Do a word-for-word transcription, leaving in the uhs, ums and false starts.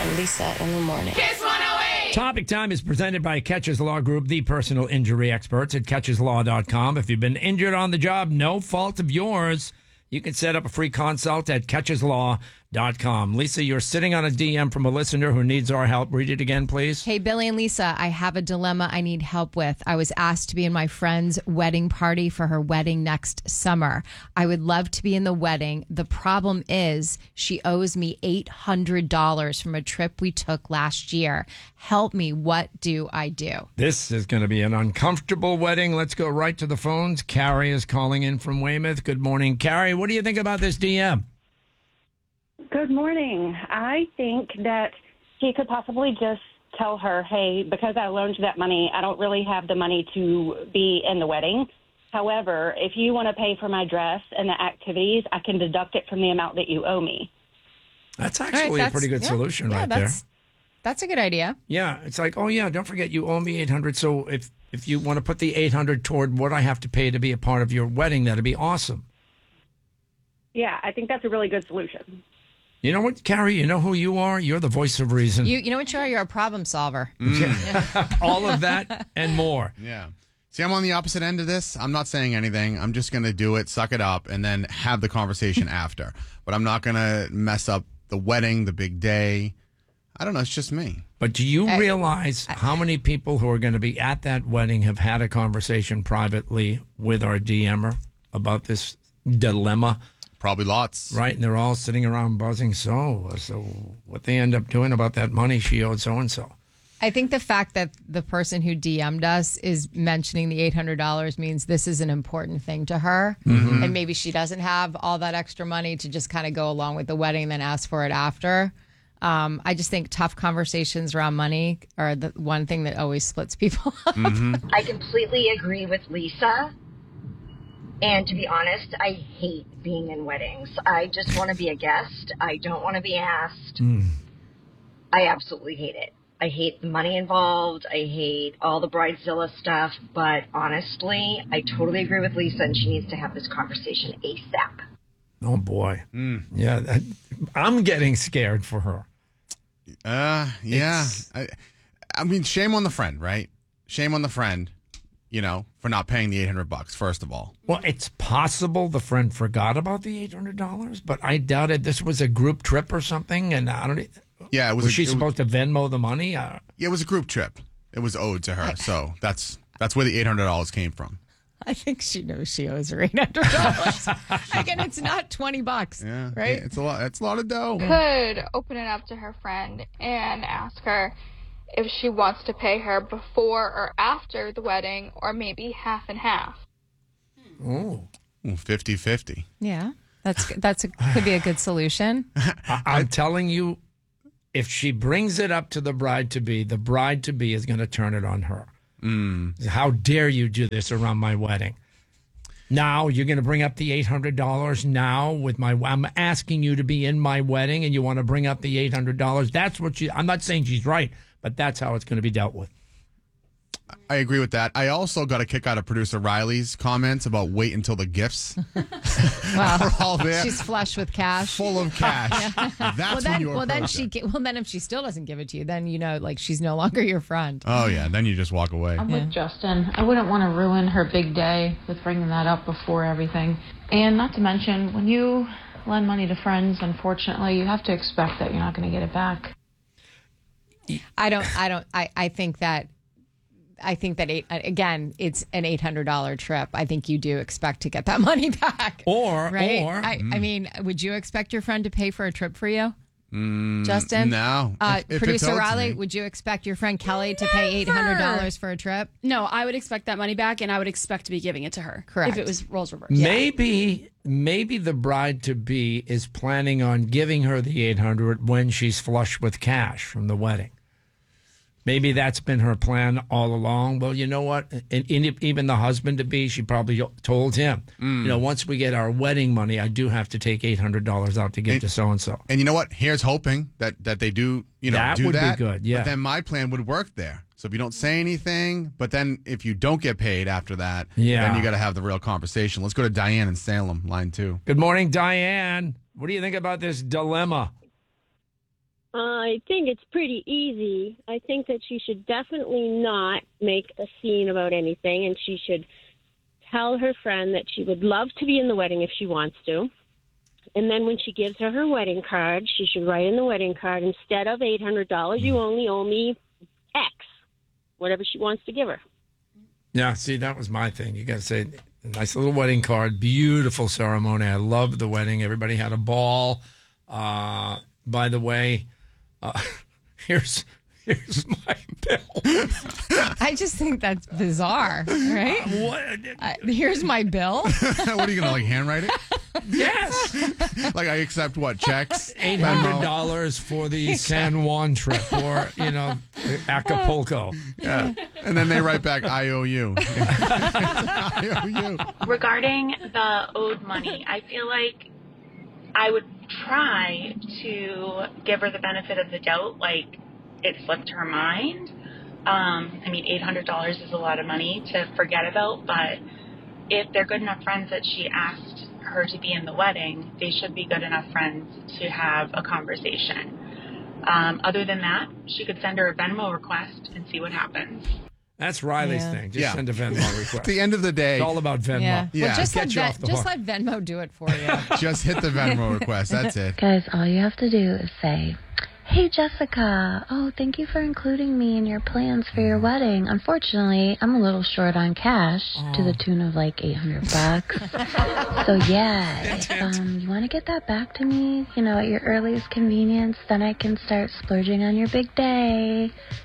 and Lisa in the morning. Topic Time is presented by Catches Law Group, the personal injury experts at catches law dot com. If you've been injured on the job, no fault of yours, you can set up a free consult at catches law dot com. Lisa, you're sitting on a D M from a listener who needs our help. Read it again, please. Hey, Billy and Lisa, I have a dilemma I need help with. I was asked to be in my friend's wedding party for her wedding next summer. I would love to be in the wedding. The problem is she owes me eight hundred dollars from a trip we took last year. Help me. What do I do? This is going to be an uncomfortable wedding. Let's go right to the phones. Carrie is calling in from Weymouth. Good morning, Carrie. What do you think about this D M? Good morning. I think that he could possibly just tell her, hey, because I loaned you that money, I don't really have the money to be in the wedding. However, if you want to pay for my dress and the activities, I can deduct it from the amount that you owe me. That's actually Right, a that's- pretty good yeah, solution yeah, right that's, there. That's a good idea. Yeah, it's like, oh, yeah, don't forget you owe me eight hundred dollars. So if, if you want to put the eight hundred dollars toward what I have to pay to be a part of your wedding, that'd be awesome. Yeah, I think that's a really good solution. You know what, Carrie? You know who you are? You're the voice of reason. You you know what you are? You're a problem solver. All of that and more. Yeah. See, I'm on the opposite end of this. I'm not saying anything. I'm just going to do it, suck it up, and then have the conversation after. But I'm not going to mess up the wedding, the big day. I don't know. It's just me. But do you realize how many people who are going to be at that wedding have had a conversation privately with our D M'er about this dilemma? Probably lots. Right, and they're all sitting around buzzing. So, so what they end up doing about that money she owed so-and-so. I think the fact that the person who D M'd us is mentioning the eight hundred dollars means this is an important thing to her. Mm-hmm. And maybe she doesn't have all that extra money to just kind of go along with the wedding and then ask for it after. Um, I just think tough conversations around money are the one thing that always splits people up. Mm-hmm. I completely agree with Lisa. And to be honest, I hate being in weddings. I just want to be a guest. I don't want to be asked. Mm. I absolutely hate it. I hate the money involved. I hate all the Bridezilla stuff. But honestly, I totally agree with Lisa, and she needs to have this conversation ASAP. Oh, boy. Mm. Yeah, that, I'm getting scared for her. Uh, yeah. I, I mean, shame on the friend, right? Shame on the friend, you know, for not paying the eight hundred bucks, first of all. Well, it's possible the friend forgot about the eight hundred dollars, but I doubted this was a group trip or something. And I don't. Yeah, it was. Was a, she it supposed was, to Venmo the money? Uh, yeah, it was a group trip. It was owed to her, so that's that's where the eight hundred dollars came from. I think she knows she owes her eight hundred dollars. Again, it's not twenty bucks, Yeah, right? It's a lot. It's a lot of dough. Could open it up to her friend and ask her if she wants to pay her before or after the wedding, or maybe half and half. oh. fifty-fifty. Yeah, that's that's a, could be a good solution. I, I'm telling you, if she brings it up to the bride-to-be, the bride-to-be is going to turn it on her. Mm. How dare you do this around my wedding? Now you're going to bring up the eight hundred dollars now with my, I'm asking you to be in my wedding and you want to bring up the eight hundred dollars. That's what she, I'm not saying she's right, but that's how it's going to be dealt with. I agree with that. I also got a kick out of producer Riley's comments about wait until the gifts Wow, are all there, she's flush with cash. full of cash. That's well, when then, you well, then approach she, it. ge- well, then if she still doesn't give it to you, then you know, like she's no longer your friend. Oh yeah, then you just walk away. I'm with Justin. I wouldn't want to ruin her big day with bringing that up before everything. And not to mention, when you lend money to friends, unfortunately, you have to expect that you're not going to get it back. I don't, I don't, I, I think that, I think that eight, again, it's an eight hundred dollars trip. I think you do expect to get that money back. Or, right? or, I, I mean, would you expect your friend to pay for a trip for you? Mm, Justin? No. Uh, If- if it's Producer owed to Riley, me. would you expect your friend Kelly to pay eight hundred dollars for a trip? No, I would expect that money back, and I would expect to be giving it to her. Correct. If it was roles reversed. maybe, maybe the bride-to-be is planning on giving her the eight hundred when she's flush with cash from the wedding. Maybe that's been her plan all along. Well, you know what? And, and even the husband-to-be, she probably told him, you know, once we get our wedding money, I do have to take eight hundred dollars out to give And- to so-and-so. And you know what? Here's hoping that, that they do, you know, That do would be that. good, yeah. But then my plan would work there. So if you don't say anything, but then if you don't get paid after that, Yeah. then you got to have the real conversation. Let's go to Diane in Salem, line two. Good morning, Diane. What do you think about this dilemma? I think it's pretty easy. I think that she should definitely not make a scene about anything, and she should tell her friend that she would love to be in the wedding if she wants to. And then when she gives her her wedding card, she should write in the wedding card, instead of eight hundred dollars, you only owe me X, whatever she wants to give her. Yeah, see, that was my thing. You got to say, a nice little wedding card, beautiful ceremony. I loved the wedding. Everybody had a ball. Uh, by the way, uh, here's here's my bill. I just think that's bizarre, right? Uh, what? Uh, here's my bill. What are you going to, like, handwrite it? Yes. Like, I accept what, checks? eight hundred dollars for the San Juan trip, or, you know, Acapulco. Yeah. And then they write back, I owe you. I owe you. Regarding the owed money, I feel like I would try to give her the benefit of the doubt, like it slipped her mind. Um, I mean, eight hundred dollars is a lot of money to forget about, but if they're good enough friends that she asked her to be in the wedding, they should be good enough friends to have a conversation. Um, other than that, she could send her a Venmo request and see what happens. That's Riley's Yeah. thing. Just Yeah. send a Venmo request. At the end of the day, It's all about Venmo. Yeah. Yeah. Well, just, Get let, you Ven- off the just hook. let Venmo do it for you. just hit the Venmo request. That's it. Guys, all you have to do is say, "Hey, Jessica. Oh, thank you for including me in your plans for your wedding. Unfortunately, I'm a little short on cash to the tune of like eight hundred bucks. So yeah, if um, you want to get that back to me, you know, at your earliest convenience, then I can start splurging on your big day."